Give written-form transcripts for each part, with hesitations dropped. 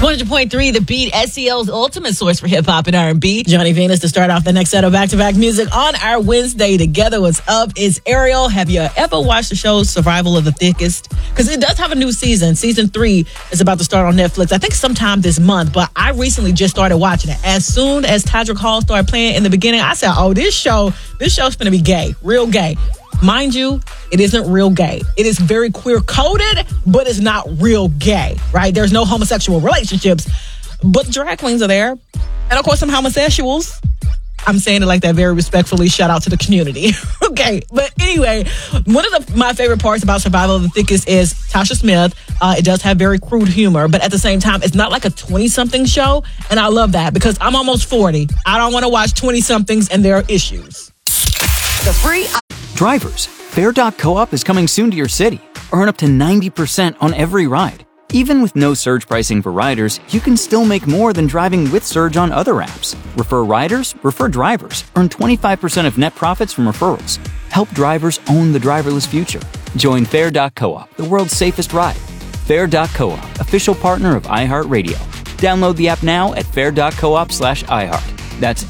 100.3 The Beat, SEL's ultimate source for hip-hop and R&B. Johnny Venus to start off the next set of back-to-back music on our Wednesday together. What's up? It's Ariel. Have you ever watched the show Survival of the Thickest? Because it does have a new season. Season 3 is about to start on Netflix, I think sometime this month, but I recently just started watching it. As soon as Tadrick Hall started playing in the beginning, I said, oh, this show's going to be gay, real gay. Mind you, it isn't real gay. It is very queer-coded, but it's not real gay, right? There's no homosexual relationships, but the drag queens are there. And, of course, some homosexuals. I'm saying it like that very respectfully. Shout out to the community. Okay, but anyway, one of my favorite parts about Survival of the Thickest is Tasha Smith. It does have very crude humor, but at the same time, it's not like a 20-something show, and I love that because I'm almost 40. I don't want to watch 20-somethings and their issues. The free... Drivers, Fair.coop is coming soon to your city. Earn up to 90% on every ride. Even with no surge pricing for riders, you can still make more than driving with surge on other apps. Refer riders, refer drivers. Earn 25% of net profits from referrals. Help drivers own the driverless future. Join Fair.coop, the world's safest ride. Fair.coop, official partner of iHeartRadio. Download the app now at fair.coop/iHeart. That's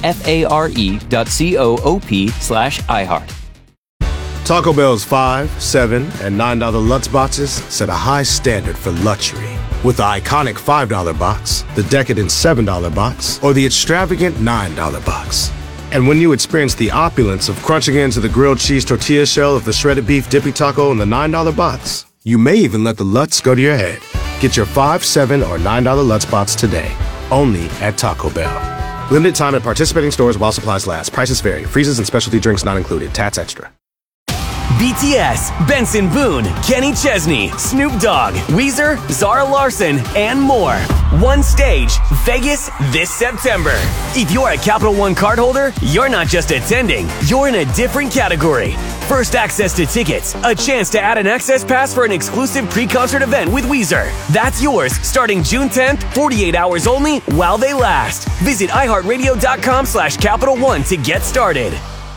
FARE.coop/iHeart. Taco Bell's $5, $7, and $9 Lutz boxes set a high standard for luxury. With the iconic $5 box, the decadent $7 box, or the extravagant $9 box. And when you experience the opulence of crunching into the grilled cheese tortilla shell of the shredded beef dippy taco in the $9 box, you may even let the Lutz go to your head. Get your $5, $7, or $9 Lutz box today, only at Taco Bell. Limited time at participating stores while supplies last. Prices vary. Freezes and specialty drinks not included. Tats extra. BTS, Benson Boone, Kenny Chesney, Snoop Dogg, Weezer, Zara Larsson, and more. One stage, Vegas this September. If you're a Capital One cardholder, you're not just attending, you're in a different category. First access to tickets, a chance to add an access pass for an exclusive pre-concert event with Weezer. That's yours starting June 10th, 48 hours only while they last. Visit iHeartRadio.com/Capital One to get started.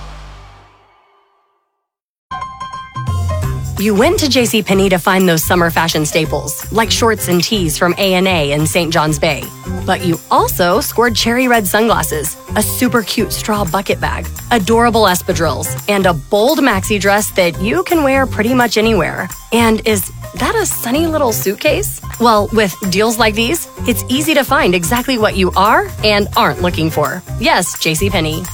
You went to JCPenney to find those summer fashion staples, like shorts and tees from A&A and St. John's Bay. But you also scored cherry red sunglasses, a super cute straw bucket bag, adorable espadrilles, and a bold maxi dress that you can wear pretty much anywhere. And is that a sunny little suitcase? Well, with deals like these, it's easy to find exactly what you are and aren't looking for. Yes, JCPenney.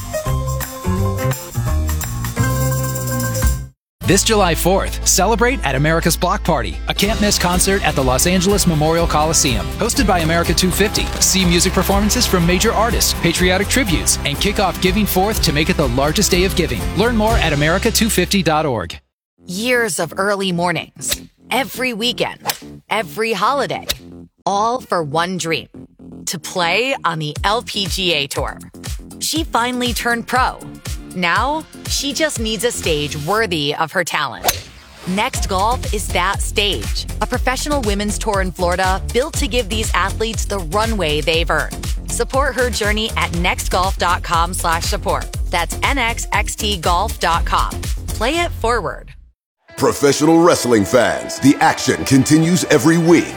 This July 4th, celebrate at America's Block Party, a can't-miss concert at the Los Angeles Memorial Coliseum. Hosted by America 250, see music performances from major artists, patriotic tributes, and kick off Giving Forth to make it the largest day of giving. Learn more at america250.org. Years of early mornings, every weekend, every holiday, all for one dream, to play on the LPGA Tour. She finally turned pro. Now, she just needs a stage worthy of her talent. Next Golf is that stage. A professional women's tour in Florida built to give these athletes the runway they've earned. Support her journey at nextgolf.com/support. That's nxxtgolf.com. Play it forward. Professional wrestling fans, the action continues every week.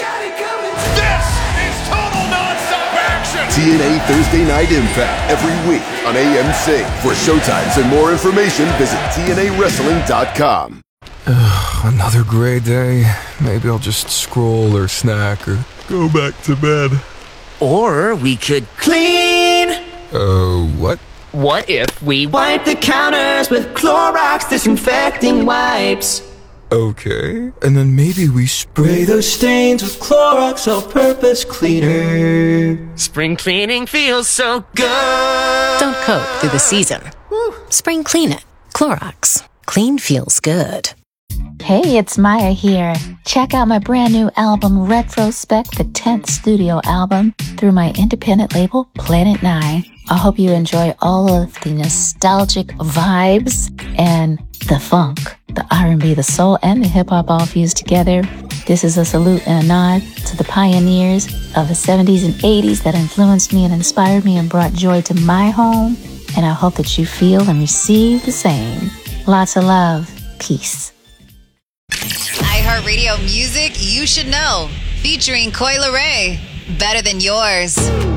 TNA Thursday Night Impact every week on AMC. For showtimes and more information, visit TNAWrestling.com. Another gray day. Maybe I'll just scroll or snack or go back to bed. Or we could clean. What? What if we wipe the counters with Clorox disinfecting wipes? Okay, and then maybe we spray those stains with Clorox all-purpose cleaner. Spring cleaning feels so good. Don't cope through the season. Spring clean it. Clorox. Clean feels good. Hey, it's Maya here. Check out my brand new album, Retrospect, the 10th studio album, through my independent label, Planet 9. I hope you enjoy all of the nostalgic vibes and the funk, the R&B, the soul, and the hip-hop all fused together. This is a salute and a nod to the pioneers of the 70s and 80s that influenced me and inspired me and brought joy to my home. And I hope that you feel and receive the same. Lots of love. Peace. iHeartRadio music you should know. Featuring Coi Leray. better than yours.